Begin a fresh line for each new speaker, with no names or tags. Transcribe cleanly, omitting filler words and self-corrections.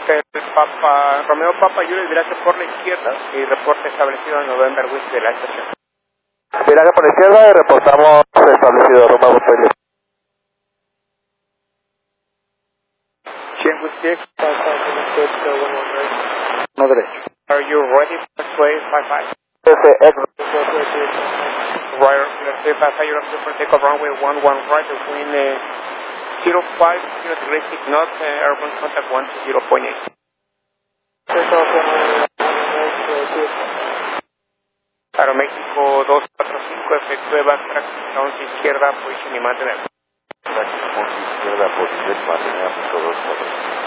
Papa, Romeo Papa Julio, viraje por la izquierda y reporte establecido en November West de la estación.
Viraje por la izquierda y reportamos establecido Romeo Papa.
100 Whiskey,
No derecho.
are you ready for sway 55?
SX.
Right, let's say 55, you're up for takeoff runway 11 right, between 050 degrees 6 knots, airborne contact 120.8. Aeroméxico 245, efectúe backtrack a 11 izquierda, posición y mantener.
Izquierda, posición, mantener, 245.